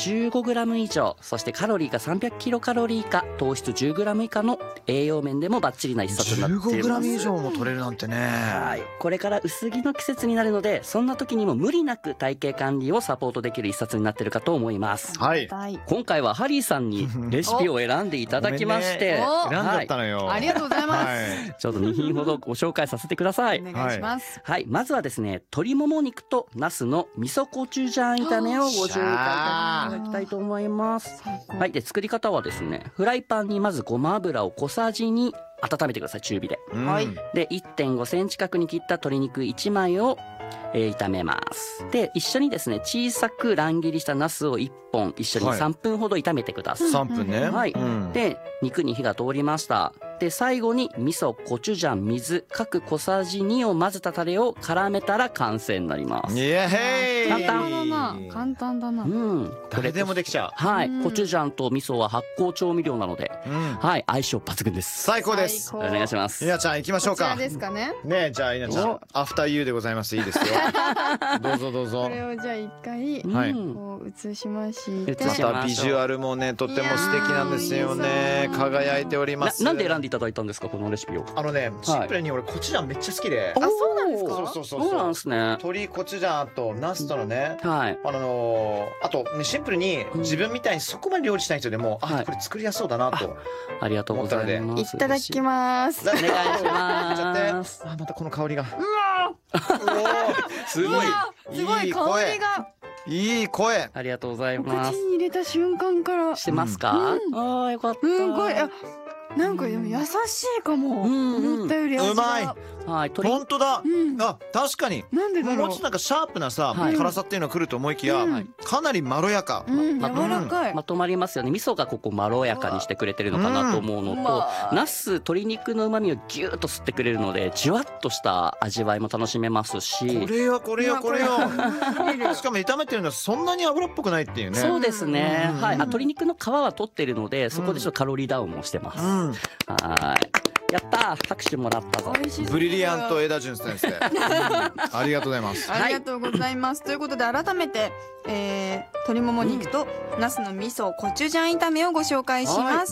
15g 以上、そしてカロリーが300キロカロリー以下、糖質 10g 以下の栄養面でもバッチリな一冊になっています。 15g 以上も取れるなんてね。 はい、これから薄着の季節になるので、そんな時にも無理なく体型管理をサポートできる一冊になっているかと思います。 はい、 今回はハリーさんにレシピを選んでいただきまして、 選んだったのよ、 ありがとうございます、 ちょっと2品ほどご紹介させてください。 お願いします。 はい、まずはですね、鶏もも肉とナスの味噌コチュジャン炒めをご紹介いただきたいと思います。はい、で作り方はですね、フライパンにまずごま油を小さじ2温めてください、中火で。で 1.5 センチ角に切った鶏肉1枚を炒めます。で一緒にですね、小さく乱切りしたナスを1本一緒に3分ほど炒めてください。 3分ね。 はい、で肉に火が通りました。で最後に味噌、コチュジャン、水各小さじ2を混ぜたタレを絡めたら完成になります。 イエヘイ、 簡単だな。 誰でもできちゃう。 はい、コチュジャンと味噌は発酵調味料なので、はい、相性抜群です。 最高です。 お願いします。 稲ちゃん行きましょうか。 こちらですかね。 ね、じゃあ稲ちゃんアフターユーでございます。いいですよ。どうぞどうぞ。 これをじゃあ一回こう移しまして、 またビジュアルもね、とっても素敵なんですよね。輝いております。 なんで選んでいただいたんですか、このレシピを。 シンプルに俺コチュジャンめっちゃ好きで。 あ、そうなんですか。 そうなんですね。 鶏コチュジャンとナスとのね、 はい、 あとシンプルに自分みたいにそこまで料理しない人でも、あ、これ作りやすそうだなと。 ありがとうございます。 いただきます。 お願いします。 あ、またこの香りが。 すごい香りが。 いい声。 ありがとうございます。 口に入れた瞬間からしてますか。ああ、よかった。 すごい。なんかでも優しいかも。思ったより味がうまい。 はい、 本当だ。あ、確かに。 なんでだろう。 もうちょっとなんかシャープなさ辛さっていうのが来ると思いきや、かなりまろやか。 柔らかい。 まとまりますよね。味噌がここまろやかにしてくれてるのかなと思うのと、ナス、鶏肉の旨味をギューッと吸ってくれるので、じわっとした味わいも楽しめますし。 これよ。しかも炒めてるのはそんなに油っぽくないっていうね。 そうですね。はい、鶏肉の皮は取ってるので、そこでちょっとカロリーダウンもしてます。はい。やったー、拍手もらったぞ。 ブリリアント枝潤先生。ありがとうございます。 ありがとうございます。ということで改めて、鶏もも肉とナスの味噌コチュジャン炒めをご紹介します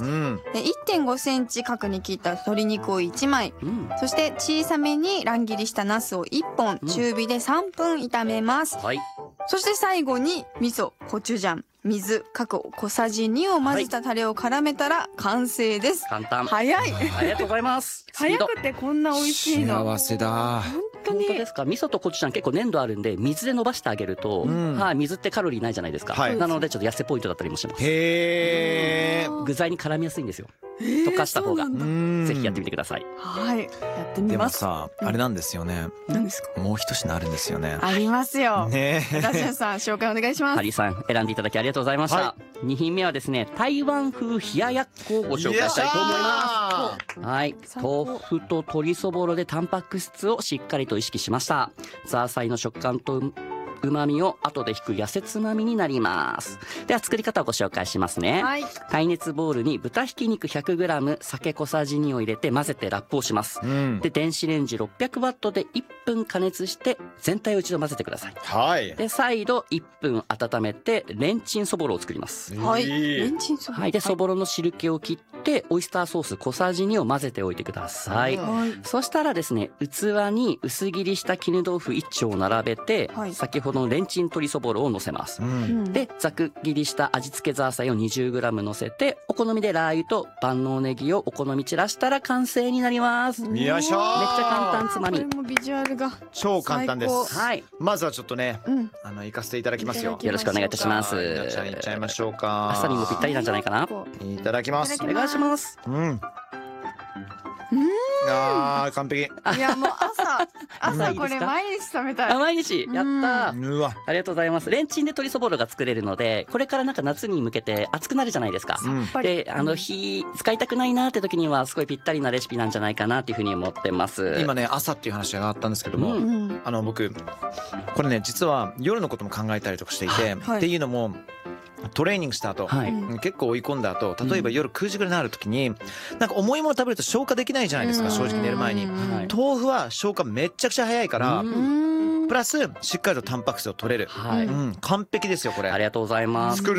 。1.5 センチ角に切った鶏肉を1枚、そして小さめに乱切りしたナスを1本、中火で3分炒めます。そして最後に味噌、コチュジャン、水各小さじ2を混ぜたタレを絡めたら完成です。 簡単。 早い。 ありがとうございます。 早くてこんな美味しいの。 幸せだ。 本当ですか。味噌とコチュジャン結構粘度あるんで、水で伸ばしてあげると、水ってカロリーないじゃないですか。なのでちょっと痩せポイントだったりもします。 へー。 具材に絡みやすいんですよ。溶かした方が。ぜひやってみてください。 はい、やってみます。 でもさ、あれなんですよね。 何ですか。 もう一品あるんですよね。 ありますよ。 ね。 ラジオさん紹介お願いします。 ハリーさん選んでいただきありがとうございました。2品目はですね、台湾風冷ややっこをご紹介したいと思います。はい、豆腐と鶏そぼろでタンパク質をしっかりと意識しました。ザーサイの食感と旨味を後で引く痩せつまみになります。では作り方をご紹介しますね。耐熱ボウルに豚ひき肉 100g、 酒小さじ2を入れて混ぜてラップをします。で電子レンジ600ワットで1分加熱して全体を一度混ぜてください。で再度1分温めてレンチンそぼろを作ります。 レンチンそぼろ。 でそぼろの汁気を切ってオイスターソース小さじ2を混ぜておいてください。そしたらですね、器に薄切りした絹豆腐1丁を並べて、先ほどのレンチン鶏そぼろを乗せます。でざく切りした味付けザーサイを 20g 乗せて、お好みでラー油と万能ネギをお好み散らしたら完成になります。 よいしょ。 めっちゃ簡単つまみ。 これもビジュアルが超簡単です。まずはちょっとね、行かせていただきますよ。 よろしくお願いいたします。 稲ちゃんいっちゃいましょうか。 朝にもぴったりなんじゃないかな。 いただきます。 お願いします。 完璧。 いやもう朝これ毎日食べたい。 毎日やったー。ありがとうございます。レンチンで鶏そぼろが作れるので、これからなんか夏に向けて暑くなるじゃないですか。で火使いたくないなって時にはすごいぴったりなレシピなんじゃないかなっていうふうに思ってます。 今ね、朝っていう話があったんですけども、僕これね、実は夜のことも考えたりとかしていて、っていうのもトレーニングした後、結構追い込んだ後、例えば夜9時ぐらいになる時になんか重いもの食べると消化できないじゃないですか、正直寝る前に。豆腐は消化めっちゃくちゃ早いから、プラスしっかりとタンパク質を取れる。完璧ですよこれ。 ありがとうございます。